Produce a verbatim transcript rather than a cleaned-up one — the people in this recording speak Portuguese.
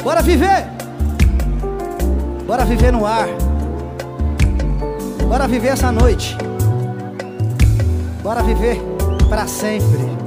Bora viver. Bora viver no ar. Bora viver essa noite. Bora viver pra sempre.